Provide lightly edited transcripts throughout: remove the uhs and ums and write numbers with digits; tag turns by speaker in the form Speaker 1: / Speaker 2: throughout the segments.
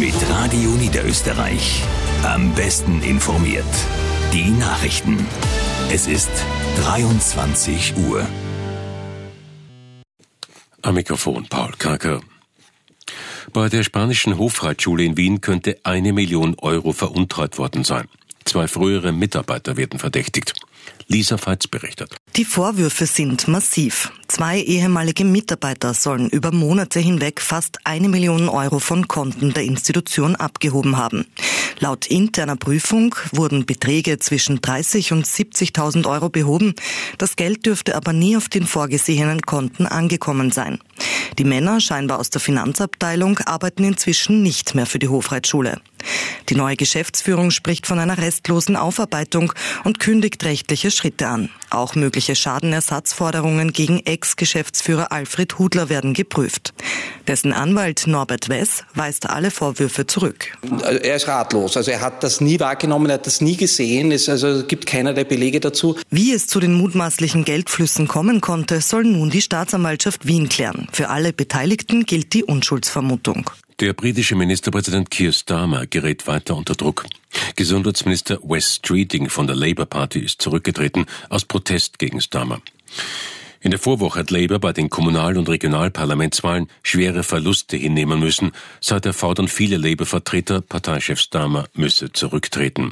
Speaker 1: Mit Radio Niederösterreich. Am besten informiert. Die Nachrichten. Es ist 23 Uhr.
Speaker 2: Am Mikrofon Paul Kaker. Bei der spanischen Hofreitschule in Wien könnte 1 Million Euro veruntreut worden sein. 2 frühere Mitarbeiter werden verdächtigt. Lisa Feitz berichtet.
Speaker 3: Die Vorwürfe sind massiv. 2 ehemalige Mitarbeiter sollen über Monate hinweg fast 1 Million Euro von Konten der Institution abgehoben haben. Laut interner Prüfung wurden Beträge zwischen 30.000 und 70.000 Euro behoben. Das Geld dürfte aber nie auf den vorgesehenen Konten angekommen sein. Die Männer, scheinbar aus der Finanzabteilung, arbeiten inzwischen nicht mehr für die Hofreitschule. Die neue Geschäftsführung spricht von einer restlosen Aufarbeitung und kündigt rechtliche Schritte an. Auch mögliche Schadenersatzforderungen gegen Ex-Geschäftsführer Alfred Hudler werden geprüft. Dessen Anwalt Norbert Wess weist alle Vorwürfe zurück.
Speaker 4: Er ist ratlos. Also er hat das nie wahrgenommen, er hat das nie gesehen. Es gibt keinerlei Belege dazu.
Speaker 3: Wie es zu den mutmaßlichen Geldflüssen kommen konnte, soll nun die Staatsanwaltschaft Wien klären. Für alle Beteiligten gilt die Unschuldsvermutung.
Speaker 2: Der britische Ministerpräsident Keir Starmer gerät weiter unter Druck. Gesundheitsminister Wes Streeting von der Labour Party ist zurückgetreten aus Protest gegen Starmer. In der Vorwoche hat Labour bei den Kommunal- und Regionalparlamentswahlen schwere Verluste hinnehmen müssen. Seither fordern viele Labour-Vertreter, Parteichef Starmer müsse zurücktreten.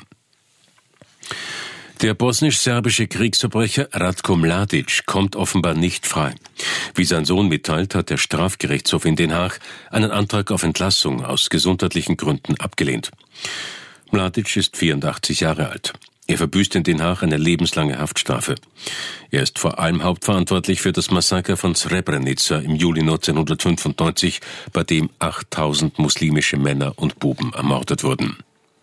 Speaker 2: Der bosnisch-serbische Kriegsverbrecher Ratko Mladic kommt offenbar nicht frei. Wie sein Sohn mitteilt, hat der Strafgerichtshof in Den Haag einen Antrag auf Entlassung aus gesundheitlichen Gründen abgelehnt. Mladic ist 84 Jahre alt. Er verbüßt in Den Haag eine lebenslange Haftstrafe. Er ist vor allem hauptverantwortlich für das Massaker von Srebrenica im Juli 1995, bei dem 8.000 muslimische Männer und Buben ermordet wurden.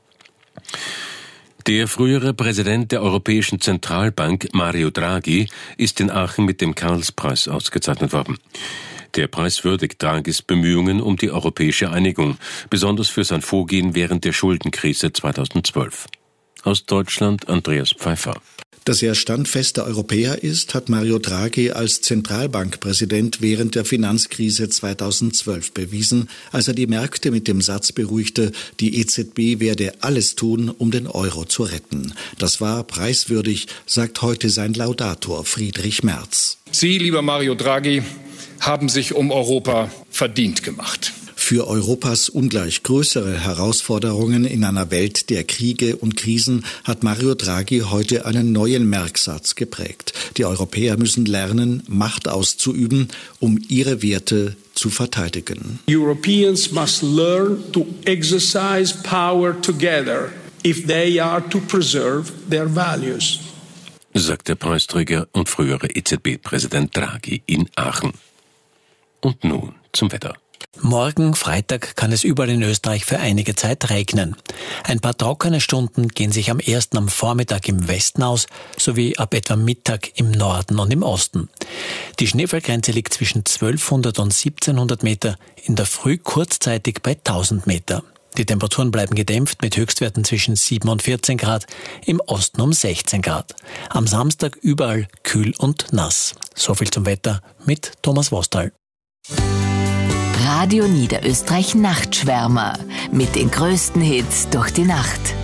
Speaker 2: Der frühere Präsident der Europäischen Zentralbank, Mario Draghi, ist in Aachen mit dem Karlspreis ausgezeichnet worden. Der Preis würdigt Draghis Bemühungen um die europäische Einigung, besonders für sein Vorgehen während der Schuldenkrise 2012. Aus Deutschland Andreas Pfeiffer.
Speaker 5: Dass er standfester Europäer ist, hat Mario Draghi als Zentralbankpräsident während der Finanzkrise 2012 bewiesen, als er die Märkte mit dem Satz beruhigte, die EZB werde alles tun, um den Euro zu retten. Das war preiswürdig, sagt heute sein Laudator Friedrich Merz.
Speaker 6: Sie, lieber Mario Draghi, haben sich um Europa verdient gemacht.
Speaker 5: Für Europas ungleich größere Herausforderungen in einer Welt der Kriege und Krisen hat Mario Draghi heute einen neuen Merksatz geprägt. Die Europäer müssen lernen, Macht auszuüben, um ihre Werte zu verteidigen.
Speaker 7: Europeans must learn to exercise power together if they are to preserve their values,
Speaker 2: sagt der Preisträger und frühere EZB-Präsident Draghi in Aachen. Und nun zum Wetter.
Speaker 8: Morgen, Freitag, kann es überall in Österreich für einige Zeit regnen. Ein paar trockene Stunden gehen sich am ersten am Vormittag im Westen aus, sowie ab etwa Mittag im Norden und im Osten. Die Schneefallgrenze liegt zwischen 1200 und 1700 Meter, in der Früh kurzzeitig bei 1000 Meter. Die Temperaturen bleiben gedämpft mit Höchstwerten zwischen 7 und 14 Grad, im Osten um 16 Grad. Am Samstag überall kühl und nass. So viel zum Wetter mit Thomas Wostal.
Speaker 9: Radio Niederösterreich Nachtschwärmer mit den größten Hits durch die Nacht.